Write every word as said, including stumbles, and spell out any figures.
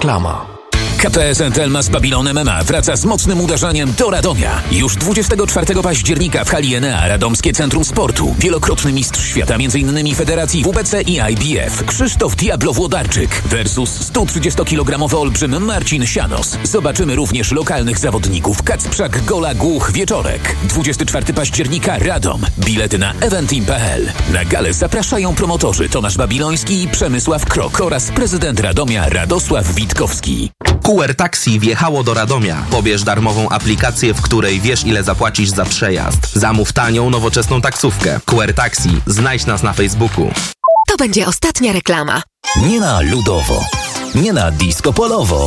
Reklama. K P S N Telma z Babylon M M A wraca z mocnym uderzeniem do Radomia. Już dwudziestego czwartego października w hali Enea Radomskie Centrum Sportu. Wielokrotny mistrz świata m.in. Federacji W B C i I B F Krzysztof Diablo-Włodarczyk versus sto trzydziestokilogramowy olbrzym Marcin Sianos. Zobaczymy również lokalnych zawodników Kacprzak, Gola, Głuch, Wieczorek. dwudziestego czwartego października Radom. Bilety na eventim kropka p l. Na galę zapraszają promotorzy Tomasz Babiloński i Przemysław Krok oraz prezydent Radomia Radosław Witkowski. Q R Taxi wjechało do Radomia. Pobierz darmową aplikację, w której wiesz, ile zapłacisz za przejazd. Zamów tanią, nowoczesną taksówkę. Q R Taxi. Znajdź nas na Facebooku. To będzie ostatnia reklama. Nie na ludowo, nie na disco polowo.